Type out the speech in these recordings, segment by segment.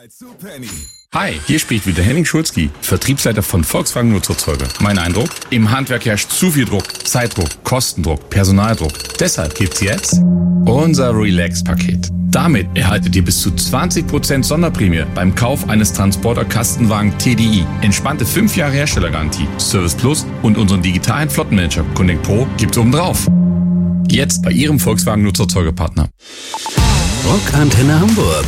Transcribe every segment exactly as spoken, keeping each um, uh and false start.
Hi, hier spricht wieder Henning Schulzki, Vertriebsleiter von Volkswagen Nutzerzeuger. Mein Eindruck? Im Handwerk herrscht zu viel Druck, Zeitdruck, Kostendruck, Personaldruck. Deshalb gibt's jetzt unser Relax-Paket. Damit erhaltet ihr bis zu zwanzig Prozent Sonderprämie beim Kauf eines Transporter-Kastenwagen T D I. Entspannte fünf Jahre Herstellergarantie, Service Plus und unseren digitalen Flottenmanager Connect Pro gibt's obendrauf. Jetzt bei Ihrem Volkswagen Nutzerzeugerpartner. Rockantenne Hamburg.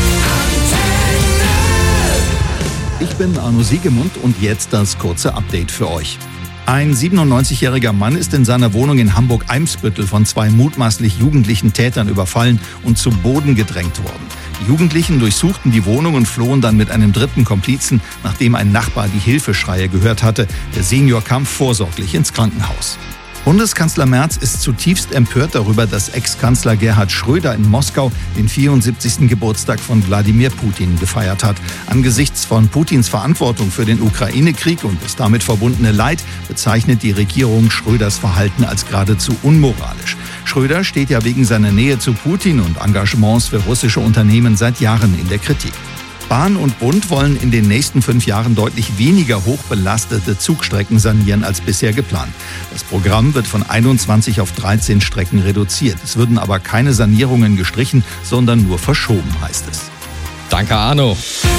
Ich bin Arno Siegemund und jetzt das kurze Update für euch. Ein siebenundneunzigjähriger Mann ist in seiner Wohnung in Hamburg-Eimsbüttel von zwei mutmaßlich jugendlichen Tätern überfallen und zu Boden gedrängt worden. Die Jugendlichen durchsuchten die Wohnung und flohen dann mit einem dritten Komplizen, nachdem ein Nachbar die Hilfeschreie gehört hatte. Der Senior kam vorsorglich ins Krankenhaus. Bundeskanzler Merz ist zutiefst empört darüber, dass Ex-Kanzler Gerhard Schröder in Moskau den vierundsiebzigsten Geburtstag von Wladimir Putin gefeiert hat. Angesichts von Putins Verantwortung für den Ukraine-Krieg und das damit verbundene Leid bezeichnet die Regierung Schröders Verhalten als geradezu unmoralisch. Schröder steht ja wegen seiner Nähe zu Putin und Engagements für russische Unternehmen seit Jahren in der Kritik. Bahn und Bund wollen in den nächsten fünf Jahren deutlich weniger hochbelastete Zugstrecken sanieren als bisher geplant. Das Programm wird von einundzwanzig auf dreizehn Strecken reduziert. Es würden aber keine Sanierungen gestrichen, sondern nur verschoben, heißt es. Danke, Arno.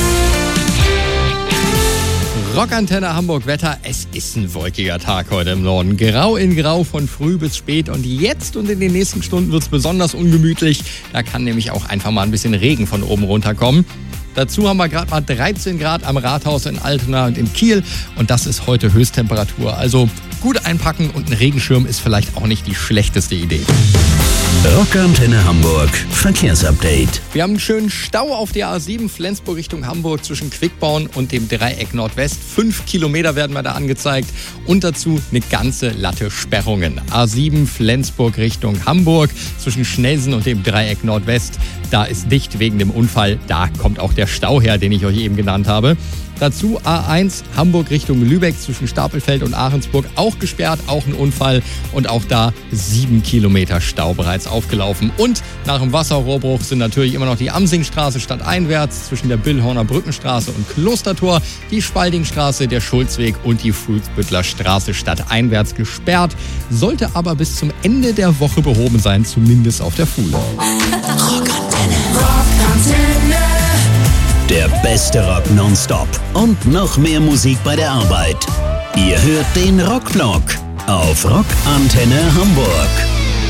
Rockantenne Hamburg Wetter. Es ist ein wolkiger Tag heute im Norden. Grau in Grau von früh bis spät. Und jetzt und in den nächsten Stunden wird es besonders ungemütlich. Da kann nämlich auch einfach mal ein bisschen Regen von oben runterkommen. Dazu haben wir gerade mal dreizehn Grad am Rathaus in Altona und in Kiel. Und das ist heute Höchsttemperatur. Also gut einpacken und ein Regenschirm ist vielleicht auch nicht die schlechteste Idee. Rockantenne Hamburg Verkehrsupdate. Wir haben einen schönen Stau auf der A sieben Flensburg Richtung Hamburg zwischen Quickborn und dem Dreieck Nordwest. Fünf Kilometer werden wir da angezeigt und dazu eine ganze Latte Sperrungen. A sieben Flensburg Richtung Hamburg zwischen Schnelsen und dem Dreieck Nordwest. Da ist dicht wegen dem Unfall. Da kommt auch der Stau her, den ich euch eben genannt habe. Dazu A eins Hamburg Richtung Lübeck zwischen Stapelfeld und Ahrensburg auch gesperrt, auch ein Unfall und auch da sieben Kilometer Stau bereits aufgelaufen. Und nach dem Wasserrohrbruch sind natürlich immer noch die Amsingstraße stadteinwärts zwischen der Billhorner Brückenstraße und Klostertor, die Spaldingstraße, der Schulzweg und die Fuhlsbüttler Straße stadteinwärts gesperrt, sollte aber bis zum Ende der Woche behoben sein, zumindest auf der Fuhle. Rockantenne. Rockantenne. Der beste Rock nonstop und noch mehr Musik bei der Arbeit. Ihr hört den Rockblock auf Rockantenne Hamburg.